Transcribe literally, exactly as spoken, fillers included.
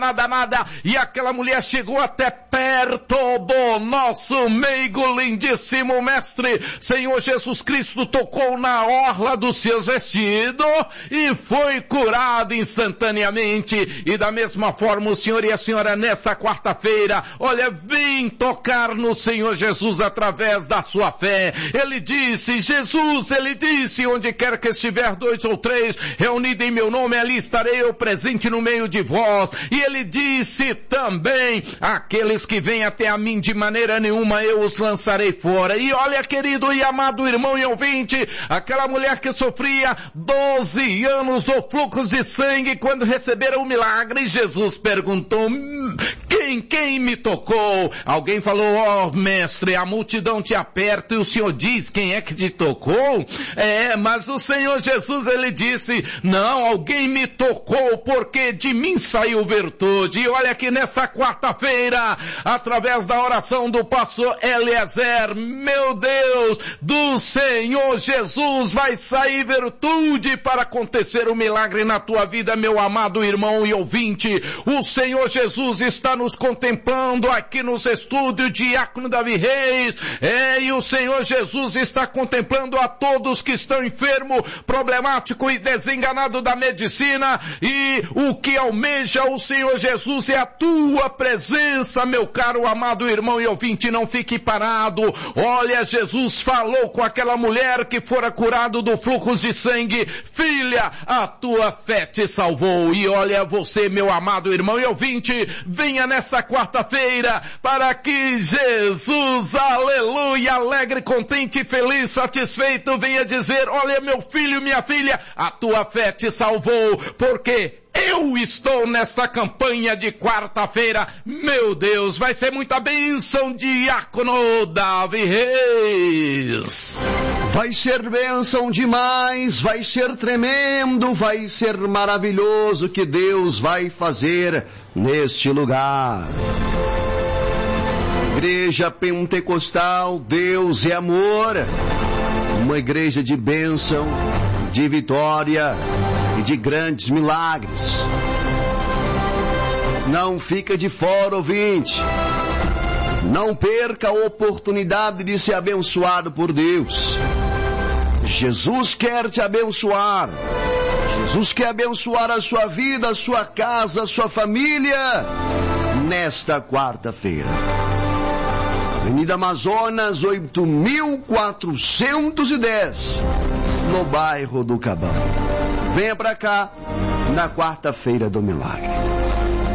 nada, nada, e aquela mulher chegou até perto do nosso meigo lindíssimo mestre, Senhor Jesus Cristo, tocou na orla dos seus vestidos e foi curado instantaneamente. E da mesma forma o senhor e a senhora nesta quarta-feira, olha, vem tocar no Senhor Jesus através da sua fé. Ele disse, Jesus, ele disse, onde quer que estiver dois ou três reunidos em meu nome, ali estarei eu presente no meio de vós. E ele Ele disse também, aqueles que vêm até a mim de maneira nenhuma eu os lançarei fora. E olha, querido e amado irmão e ouvinte, aquela mulher que sofria doze anos do fluxo de sangue, quando receberam o milagre, Jesus perguntou, quem, quem me tocou? Alguém falou, ó oh, mestre, a multidão te aperta e o senhor diz, quem é que te tocou? É, mas o Senhor Jesus, ele disse, não, alguém me tocou porque de mim saiu virtude. E olha que nessa quarta-feira, através da oração do pastor Eliezer, meu Deus, do Senhor Jesus vai sair virtude para acontecer o milagre na tua vida, meu amado irmão e ouvinte. O Senhor Jesus está nos contemplando aqui nos estúdios, Diácono Davi Reis, é, e o Senhor Jesus está contemplando a todos que estão enfermos, problemático e desenganado da medicina, e o que almeja o Senhor Jesus é a tua presença, meu caro amado irmão e ouvinte, não fique parado. Olha, Jesus falou com aquela mulher que fora curado do fluxo de sangue, filha, a tua fé te salvou. E olha você, meu amado irmão e ouvinte, venha nesta quarta-feira para que Jesus, aleluia, alegre, contente, feliz, satisfeito, venha dizer, olha meu filho, minha filha, a tua fé te salvou, porque eu estou nesta campanha de quarta-feira. Meu Deus, vai ser muita bênção, Diácono Davi Reis. Vai ser bênção demais, vai ser tremendo, vai ser maravilhoso que Deus vai fazer neste lugar. Igreja Pentecostal, Deus é amor. Uma igreja de bênção, de vitória e de grandes milagres. Não fica de fora, ouvinte. Não perca a oportunidade de ser abençoado por Deus. Jesus quer te abençoar. Jesus quer abençoar a sua vida, a sua casa, a sua família nesta quarta-feira. Avenida Amazonas, oito mil quatrocentos e dez, no bairro do Cabão. Venha para cá na quarta-feira do milagre.